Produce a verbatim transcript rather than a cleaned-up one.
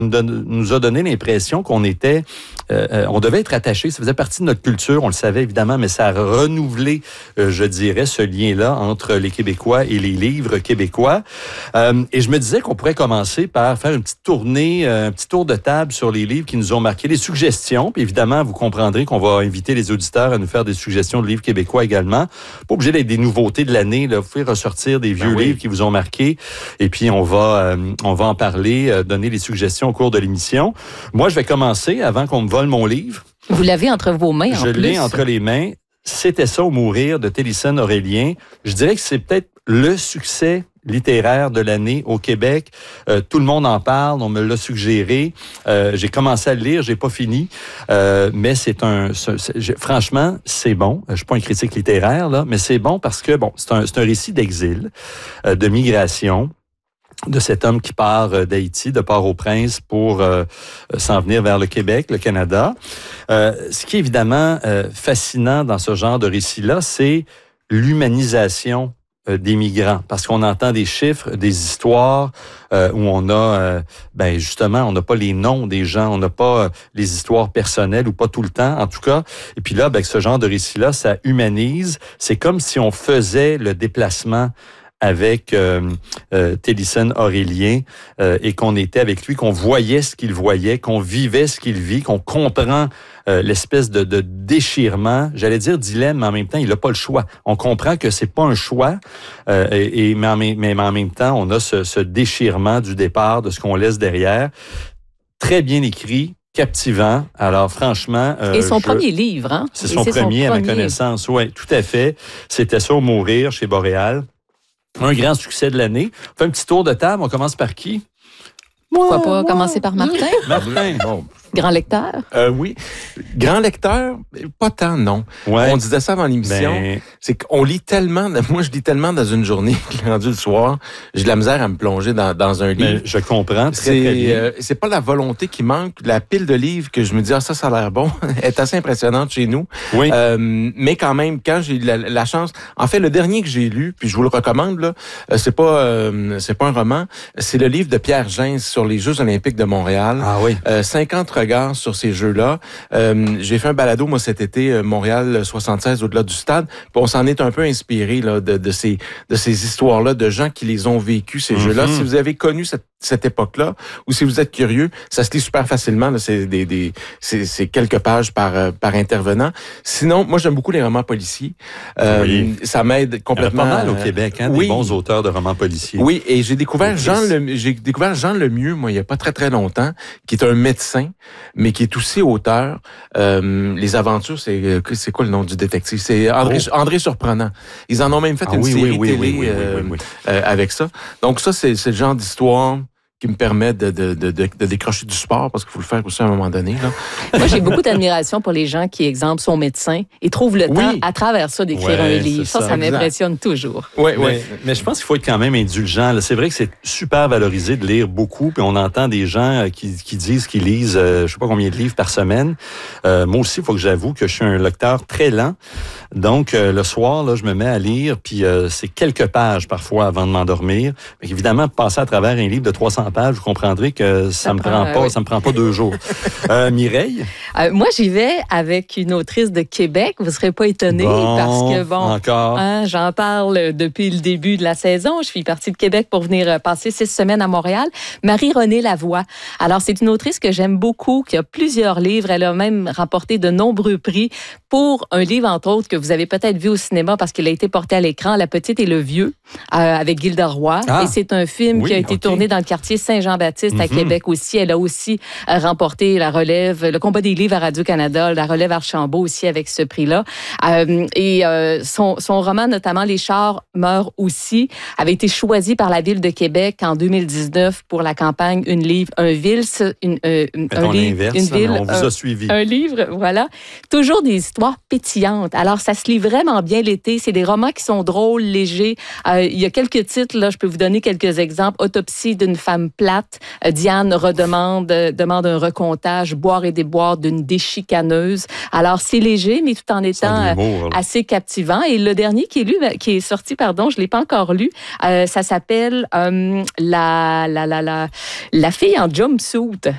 nous a donné l'impression qu'on était, euh, on devait être attaché. Ça faisait partie de notre culture, on le savait évidemment, mais ça a renouvelé, euh, je dirais, ce lien-là entre les Québécois et les livres québécois. Euh, et je me disais qu'on pourrait commencer par faire une petite tournée, euh, un petit tour de table sur les livres qui nous ont marqué, les suggestions. Puis évidemment, vous comprendrez qu'on va inviter les auditeurs à nous faire des suggestions de livres québécois également. Pas obligé d'être des nouveautés de l'année, là. Vous pouvez ressortir des vieux ben oui. livres qui vous ont marqué. Et puis on va, euh, on va en parler, euh, donner les suggestions au cours de l'émission. Moi, je vais commencer avant qu'on me vole mon livre. Vous l'avez entre vos mains, en Je plus. l'ai entre les mains. C'était ça, au mourir, de Télissane Aurélien. Je dirais que c'est peut-être le succès littéraire de l'année au Québec. Euh, tout le monde en parle, on me l'a suggéré. Euh, j'ai commencé à le lire, j'ai pas fini, euh, mais c'est un... C'est, c'est, franchement, c'est bon. Je suis pas un critique littéraire, là, mais c'est bon parce que, bon, c'est un, c'est un récit d'exil, euh, de migration, de cet homme qui part d'Haïti, de Port-au-Prince pour euh, s'en venir vers le Québec, le Canada. Euh, ce qui est évidemment euh, fascinant dans ce genre de récit-là, c'est l'humanisation euh, des migrants, parce qu'on entend des chiffres, des histoires euh, où on a, euh, ben justement, on n'a pas les noms des gens, on n'a pas euh, les histoires personnelles ou pas tout le temps, en tout cas. Et puis là, ben, ce genre de récit-là, ça humanise. C'est comme si on faisait le déplacement avec euh, euh, Télissane Aurélien euh, et qu'on était avec lui, qu'on voyait ce qu'il voyait, qu'on vivait ce qu'il vit, qu'on comprend euh, l'espèce de, de déchirement, j'allais dire dilemme, mais en même temps, il n'a pas le choix. On comprend que c'est pas un choix, euh, et, et mais, en, mais en même temps, on a ce, ce déchirement du départ, de ce qu'on laisse derrière. Très bien écrit, captivant. Alors, franchement... Euh, et son je... premier livre, hein? C'est son, c'est premier, son premier, à ma connaissance. Oui, tout à fait. C'était ça, au mourir, chez Boréal. Un grand succès de l'année. On fait un petit tour de table. On commence par qui? Pourquoi moi, pas moi. Commencer par Martin? Martin, bon. Grand lecteur? Euh, oui. Grand lecteur, pas tant, non. Ouais. On disait ça avant l'émission. Ben... C'est qu'on lit tellement, moi je lis tellement dans une journée, rendu le soir, j'ai de la misère à me plonger dans, dans un livre. Mais je comprends très, c'est, très bien. Euh, c'est pas la volonté qui manque, la pile de livres que je me dis, ah ça, ça a l'air bon, est assez impressionnante chez nous. Oui. Euh, mais quand même, quand j'ai la, la chance, en fait, le dernier que j'ai lu, puis je vous le recommande, là, c'est pas, euh, c'est pas un roman, c'est le livre de Pierre Gens sur les Jeux olympiques de Montréal. Ah oui. Euh, cinquante regards sur ces jeux-là. Euh, j'ai fait un balado, moi, cet été, euh, Montréal soixante-seize, au-delà du stade. Puis on s'en est un peu inspiré là, de, de, ces, de ces histoires-là, de gens qui les ont vécus, ces mm-hmm. jeux-là. Si vous avez connu cette, cette époque-là, ou si vous êtes curieux, ça se lit super facilement. Là, c'est, des, des, c'est, c'est quelques pages par, euh, par intervenant. Sinon, moi, j'aime beaucoup les romans policiers. Euh, oui. Ça m'aide complètement. Il y en a pas mal au Québec, hein, oui. des bons auteurs de romans policiers. Oui, et j'ai découvert Jean, le, j'ai découvert Jean Lemieux, moi, il y a pas très, très longtemps, qui est un médecin, mais qui est aussi auteur. Euh, les aventures, c'est c'est quoi le nom du détective? C'est André, oh. André Surprenant. Ils en ont même fait ah, une oui, série oui, télé oui, oui, euh, oui, oui, oui. Euh, avec ça. Donc ça, c'est, c'est le genre d'histoire qui me permet de, de, de, de, de décrocher du sport, parce qu'il faut le faire aussi à un moment donné. Là. Moi, j'ai beaucoup d'admiration pour les gens qui, exemple, sont médecins et trouvent le oui. temps, à travers ça, d'écrire ouais, un livre. Ça, ça, ça m'impressionne toujours. Oui, oui. Mais, mais je pense qu'il faut être quand même indulgent. Là. C'est vrai que c'est super valorisé de lire beaucoup, puis on entend des gens qui, qui disent qu'ils lisent, euh, je sais pas combien de livres par semaine. Euh, moi aussi, il faut que j'avoue que je suis un lecteur très lent. Donc, euh, le soir, là, je me mets à lire, puis euh, c'est quelques pages parfois avant de m'endormir. Mais évidemment, passer à travers un livre de trois cents pages, vous comprendrez que ça, ça me prend, prend pas, oui. ça me prend pas deux jours. Euh, Mireille? Euh, moi, j'y vais avec une autrice de Québec. Vous serez pas étonnés bon, parce que bon, encore. Hein, j'en parle depuis le début de la saison. Je suis partie de Québec pour venir passer six semaines à Montréal. Marie-Renée Lavoie. Alors, c'est une autrice que j'aime beaucoup, qui a plusieurs livres. Elle a même remporté de nombreux prix pour un livre, entre autres, que vous avez peut-être vu au cinéma parce qu'il a été porté à l'écran, La Petite et le Vieux, euh, avec Gilda Roy. Ah, et c'est un film oui, qui a été okay. tourné dans le quartier Saint-Jean-Baptiste mm-hmm. à Québec aussi. Elle a aussi euh, remporté la relève, le combat des livres à Radio-Canada, la relève Archambault aussi avec ce prix-là. Euh, et euh, son, son roman, notamment Les chars meurent aussi, avait été choisi par la Ville de Québec en deux mille dix-neuf pour la campagne Une livre, un ville, une, euh, un livre, une ville, on vous a suivi. Un, un livre, voilà. Toujours des histoires pétillantes. Alors, ça se lit vraiment bien l'été. C'est des romans qui sont drôles, légers. Euh, il y a quelques titres, là, je peux vous donner quelques exemples. Autopsie d'une femme plate. Euh, Diane redemande euh, demande un recomptage. Boire et déboire d'une déchicaneuse. Alors, c'est léger, mais tout en étant euh, assez captivant. Et le dernier qui est, lu, qui est sorti, pardon, je ne l'ai pas encore lu, euh, ça s'appelle euh, la, la, la, la, la fille en jumpsuit.